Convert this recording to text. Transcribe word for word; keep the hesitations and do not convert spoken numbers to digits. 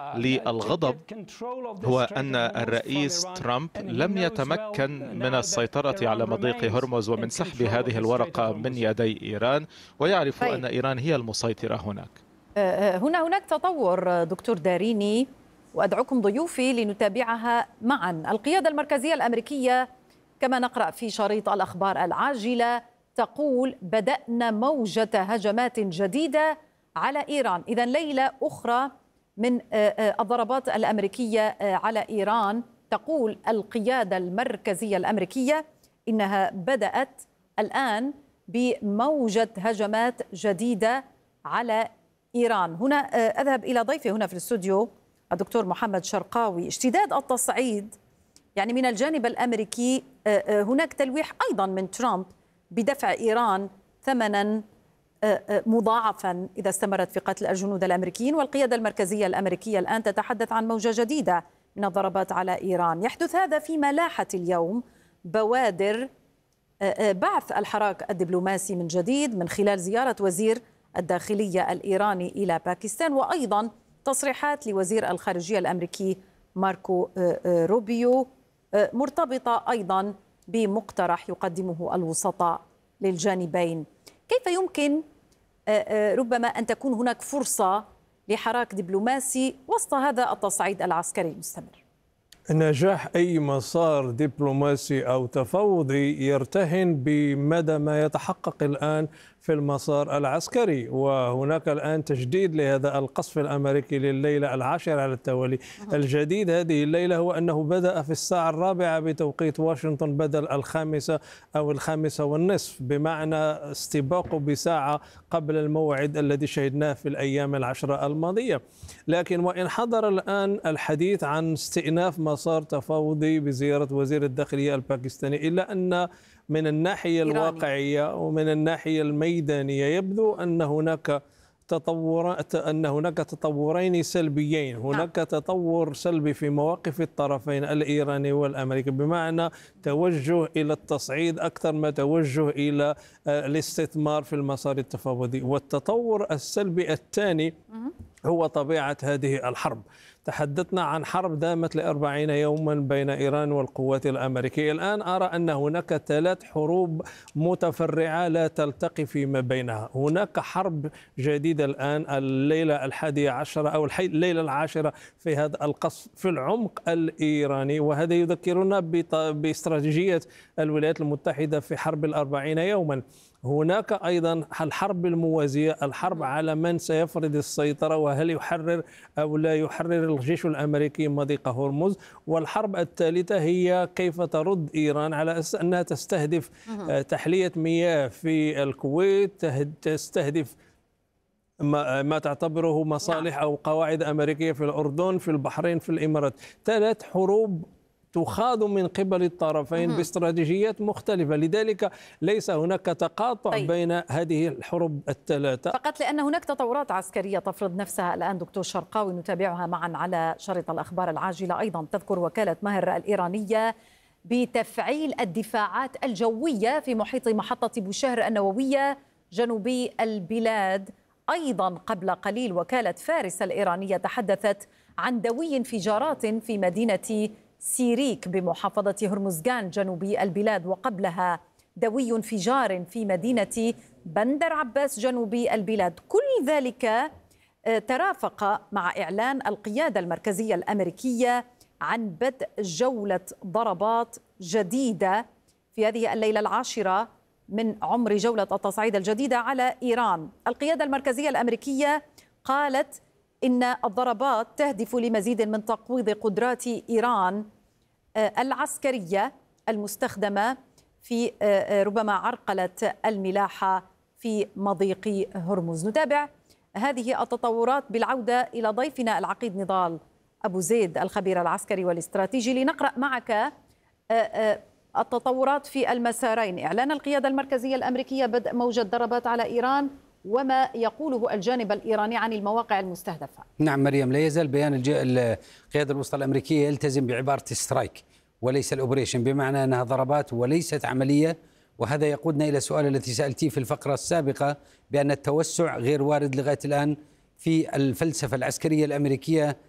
للغضب هو أن الرئيس ترامب لم يتمكن من السيطرة على مضيق هرمز ومن سحب هذه الورقة من يدي إيران، ويعرف أن إيران هي المسيطرة هناك. هنا هناك تطور دكتور داريني، وأدعوكم ضيوفي لنتابعها معا. القيادة المركزية الأمريكية كما نقرأ في شريط الأخبار العاجلة تقول بدأنا موجة هجمات جديدة على إيران. إذن ليلة أخرى من الضربات الأمريكية على إيران. تقول القيادة المركزية الأمريكية إنها بدأت الآن بموجة هجمات جديدة على إيران. هنا أذهب إلى ضيفي هنا في الاستوديو الدكتور محمد شرقاوي. اشتداد التصعيد يعني من الجانب الأمريكي، هناك تلويح أيضا من ترامب بدفع إيران ثمنا مضاعفا إذا استمرت في قتل الجنود الأمريكيين، والقيادة المركزية الأمريكية الآن تتحدث عن موجة جديدة من الضربات على إيران. يحدث هذا في ملاحة اليوم بوادر بعث الحراك الدبلوماسي من جديد من خلال زيارة وزير الداخلية الإيراني إلى باكستان، وأيضا تصريحات لوزير الخارجية الأمريكي ماركو روبيو مرتبطة أيضا بمقترح يقدمه الوسطاء للجانبين. كيف يمكن ربما أن تكون هناك فرصة لحراك دبلوماسي وسط هذا التصعيد العسكري المستمر؟ نجاح أي مسار دبلوماسي أو تفاوضي يرتهن بمدى ما يتحقق الآن في المسار العسكري، وهناك الآن تجديد لهذا القصف الأمريكي لليلة العاشرة على التوالي. الجديد هذه الليلة هو أنه بدأ في الساعة الرابعة بتوقيت واشنطن بدل الخامسة أو الخامسة والنصف، بمعنى استباقه بساعة قبل الموعد الذي شهدناه في الأيام العشرة الماضية. لكن وإن حضر الآن الحديث عن استئناف مسار تفاوضي بزيارة وزير الداخلية الباكستاني، إلا أن من الناحية الواقعية ومن الناحية الميدانية يبدو أن هناك تطورات أن هناك تطورين سلبيين. هناك تطور سلبي في مواقف الطرفين الإيراني والأمريكي، بمعنى توجه إلى التصعيد أكثر ما توجه إلى الاستثمار في المسار التفاوضي. والتطور السلبي الثاني هو طبيعة هذه الحرب. تحدثنا عن حرب دامت لأربعين يوما بين إيران والقوات الأمريكية. الآن أرى أن هناك ثلاث حروب متفرعة لا تلتقي فيما بينها. هناك حرب جديدة الآن الليلة الحادية عشرة أو الليلة العاشرة في هذا القصف في العمق الإيراني، وهذا يذكرنا باستراتيجية الولايات المتحدة في حرب الأربعين يوما. هناك أيضا الحرب الموازية، الحرب على من سيفرض السيطرة وهل يحرر أو لا يحرر الجيش الأمريكي مضيق هرمز. والحرب الثالثة هي كيف ترد إيران على أساس أنها تستهدف تحلية مياه في الكويت، تستهدف ما, ما تعتبره مصالح أو قواعد أمريكية في الأردن، في البحرين، في الإمارات. ثلاث حروب تخاض من قبل الطرفين باستراتيجيات مختلفة، لذلك ليس هناك تقاطع طيب. بين هذه الحروب الثلاثة، فقط لأن هناك تطورات عسكرية تفرض نفسها الآن. دكتور شرقاوي نتابعها معا على شريط الأخبار العاجلة. أيضا تذكر وكالة ماهر الإيرانية بتفعيل الدفاعات الجوية في محيط محطة بوشهر النووية جنوبي البلاد. أيضا قبل قليل وكالة فارس الإيرانية تحدثت عن دوي انفجارات في مدينة سيريك بمحافظة هرمزغان جنوبي البلاد، وقبلها دوي انفجار في مدينة بندر عباس جنوبي البلاد. كل ذلك ترافق مع إعلان القيادة المركزية الأمريكية عن بدء جولة ضربات جديدة في هذه الليلة العاشرة من عمر جولة التصعيد الجديدة على إيران. القيادة المركزية الأمريكية قالت إن الضربات تهدف لمزيد من تقويض قدرات إيران العسكرية المستخدمة في ربما عرقلة الملاحة في مضيق هرمز. نتابع هذه التطورات بالعودة إلى ضيفنا العقيد نضال أبو زيد الخبير العسكري والاستراتيجي لنقرأ معك التطورات في المسارين: إعلان القيادة المركزية الأمريكية بدء موجة ضربات على إيران، وما يقوله الجانب الإيراني عن المواقع المستهدفة. نعم مريم، لا يزال بيان القيادة الوسطى الأمريكية يلتزم بعبارة سترايك وليس الأوبريشن، بمعنى أنها ضربات وليست عملية. وهذا يقودنا إلى السؤال الذي سألتيه في الفقرة السابقة بأن التوسع غير وارد لغاية الآن في الفلسفة العسكرية الأمريكية